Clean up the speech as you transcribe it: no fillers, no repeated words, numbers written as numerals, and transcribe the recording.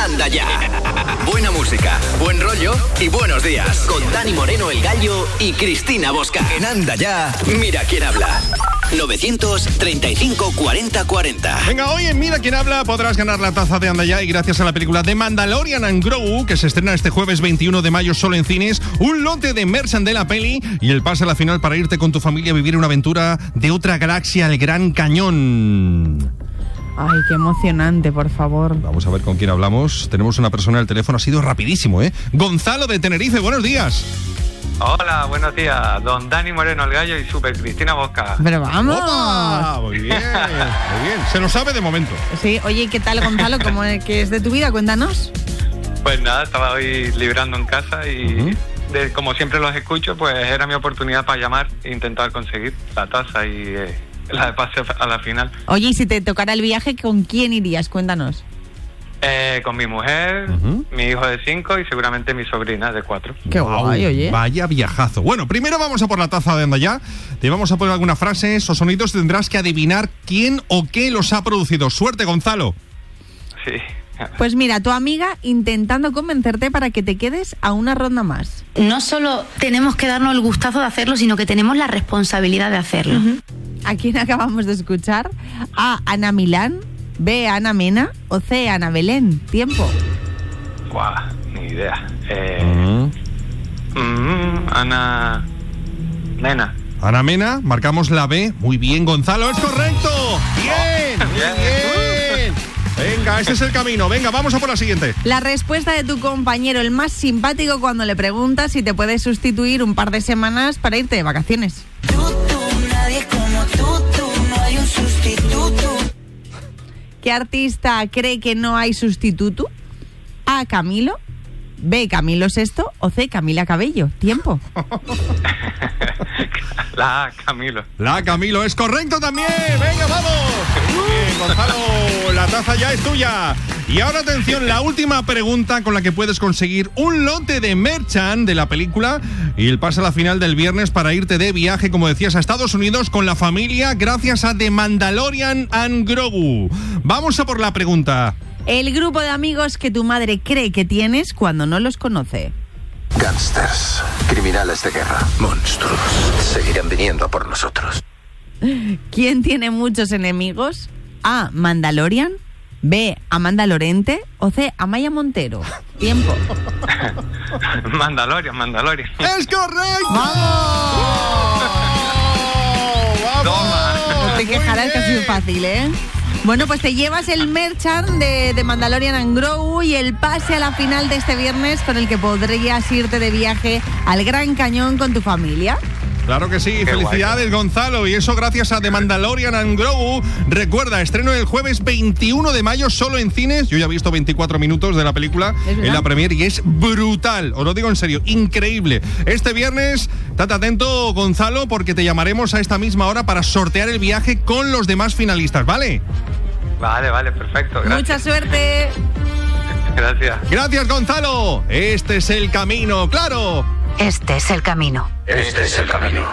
Anda Ya. Buena música, buen rollo y buenos días. Con Dani Moreno, el Gallo, y Cristina Bosca. En Anda Ya, mira quién habla. 935 40 40. Venga, hoy en Mira quién habla podrás ganar la taza de Anda Ya, y gracias a la película The Mandalorian and Grogu, que se estrena este jueves 21 de mayo solo en cines, un lote de merchan de la peli y el pase a la final para irte con tu familia a vivir una aventura de otra galaxia al Gran Cañón. Ay, qué emocionante, por favor. Vamos a ver con quién hablamos. Tenemos una persona al teléfono, ha sido rapidísimo, ¿eh? Gonzalo de Tenerife, buenos días. Hola, buenos días, don Dani Moreno, el Gallo, y Super Cristina Bosca. Pero vamos. ¡Opa! Muy bien, muy bien. Se lo sabe de momento. Sí, oye, ¿qué tal, Gonzalo? ¿Cómo es que es de tu vida? Cuéntanos. Pues nada, estaba hoy librando en casa y como siempre los escucho, pues era mi oportunidad para llamar e intentar conseguir la taza y la de pase a la final. Oye, y si te tocara el viaje, ¿con quién irías? Cuéntanos. Con mi mujer, mi hijo de 5 y seguramente mi sobrina de 4. Qué guay, oye. Vaya viajazo. Bueno, primero vamos a por la taza de Anda Ya. Te vamos a poner algunas frases o sonidos y tendrás que adivinar quién o qué los ha producido. Suerte, Gonzalo. Sí. Pues mira, tu amiga intentando convencerte para que te quedes a una ronda más. No solo tenemos que darnos el gustazo de hacerlo, sino que tenemos la responsabilidad de hacerlo. ¿A quién acabamos de escuchar? A, Ana Milán, B, Ana Mena o C, Ana Belén. Tiempo. Guau, ni idea. Ana Mena. Ana Mena, marcamos la B. Muy bien, Gonzalo, es correcto. Bien, bien. Venga, ese es el camino. Venga, vamos a por la siguiente. La respuesta de tu compañero, el más simpático, cuando le preguntas si te puedes sustituir un par de semanas para irte de vacaciones. Nadie como tú, no hay un sustituto. ¿Qué artista cree que no hay sustituto? A, Camilo, B, Camilo Sesto o C, Camila Cabello. Tiempo. La Camilo. La Camilo es correcto también. Venga, vamos. Bien, Gonzalo, la taza ya es tuya. Y ahora atención, la última pregunta con la que puedes conseguir un lote de merchan de la película y el pase a la final del viernes para irte de viaje, como decías, a Estados Unidos con la familia gracias a The Mandalorian and Grogu. Vamos a por la pregunta. El grupo de amigos que tu madre cree que tienes cuando no los conoce. Gángsters, criminales de guerra, monstruos, seguirán viniendo a por nosotros. ¿Quién tiene muchos enemigos? A, Mandalorian, B, Amanda Lorente o C, Amaya Montero. Tiempo. Mandalorian. ¡Es correcto! ¡Vamos! ¡Vamos! No te quejarás, que ha sido fácil, ¿eh? Bueno, pues te llevas el merchan de Mandalorian and Grogu y el pase a la final de este viernes con el que podrías irte de viaje al Gran Cañón con tu familia. Claro que sí, qué felicidades, guay. Gonzalo, y eso gracias a The Mandalorian and Grogu. Recuerda, estreno el jueves 21 de mayo solo en cines. Yo ya he visto 24 minutos de la película en la premier y es brutal, os lo digo en serio, increíble. Este viernes, estate atento, Gonzalo, porque te llamaremos a esta misma hora para sortear el viaje con los demás finalistas, ¿vale? Vale, perfecto, gracias. Mucha suerte. Gracias. Gracias, Gonzalo. Este es el camino, claro. Este es el camino. Este es el camino.